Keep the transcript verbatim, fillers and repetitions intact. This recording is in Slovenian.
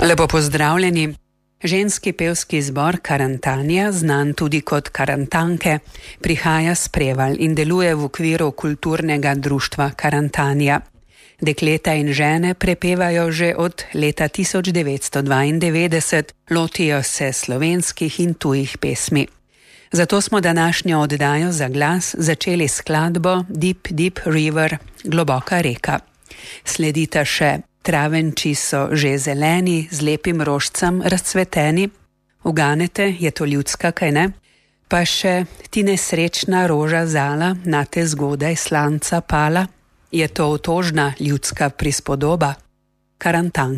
Lepo pozdravljeni. Ženski pevski zbor Karantanija, znan tudi kot Karantanke, prihaja s Prevalj in deluje v okviru kulturnega društva Karantanija. Dekleta in žene prepevajo že od leta tisoč devetsto dvaindevetdeset, lotijo se slovenskih in tujih pesmi. Zato smo današnjo oddajo za glas začeli skladbo Deep Deep River, globoka reka. Sledita še Travenči so že zeleni, z lepim rožcem razcveteni. Uganete, je to ljudska, kaj ne? Pa še Ti nesrečna roža zala, na te zgodaj slanca pala. Je to otožna ljudska prispodoba? Karantanka.